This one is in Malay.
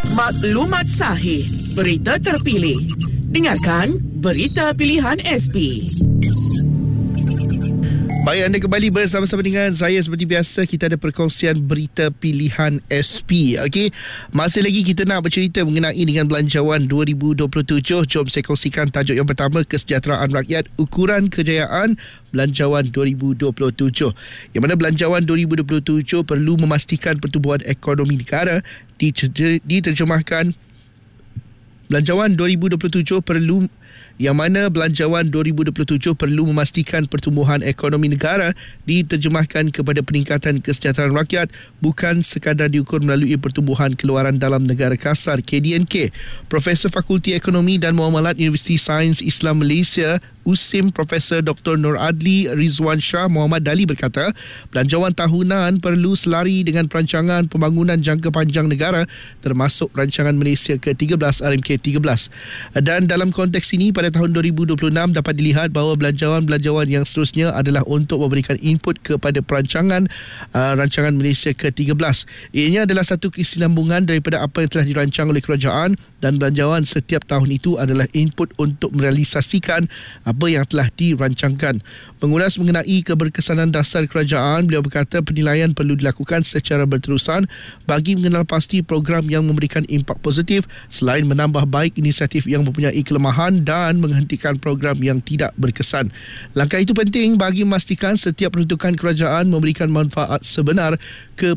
Maklumat sahih, berita terpilih. Dengarkan Berita Pilihan SP. Baik, anda kembali bersama-sama dengan saya. Seperti biasa, kita ada perkongsian berita pilihan SP. Okey, masih lagi kita nak bercerita mengenai dengan Belanjawan 2027. Jom saya kongsikan tajuk yang pertama, kesejahteraan rakyat, ukuran kejayaan Belanjawan 2027. Yang mana Belanjawan 2027 perlu memastikan pertumbuhan ekonomi negara diterjemahkan. Belanjawan 2027 perlu memastikan pertumbuhan ekonomi negara diterjemahkan kepada peningkatan kesejahteraan rakyat, bukan sekadar diukur melalui pertumbuhan keluaran dalam negara kasar. KDNK, Profesor Fakulti Ekonomi dan Muamalat Universiti Sains Islam Malaysia USIM, Profesor Dr. Nur Adli Rizwan Shah Muhammad Dali berkata, belanjawan tahunan perlu selari dengan perancangan pembangunan jangka panjang negara termasuk rancangan Malaysia ke-13 RMK13. Dan dalam konteks ini, pada tahun 2026 dapat dilihat bahawa belanjawan yang seterusnya adalah untuk memberikan input kepada rancangan Malaysia ke-13. Ianya adalah satu kesinambungan daripada apa yang telah dirancang oleh kerajaan, dan belanjawan setiap tahun itu adalah input untuk merealisasikan apa yang telah dirancangkan. Mengulas mengenai keberkesanan dasar kerajaan, beliau berkata penilaian perlu dilakukan secara berterusan bagi mengenal pasti program yang memberikan impak positif selain menambah baik inisiatif yang mempunyai kelemahan dan menghentikan program yang tidak berkesan. Langkah itu penting bagi memastikan setiap peruntukan kerajaan memberikan manfaat sebenar ke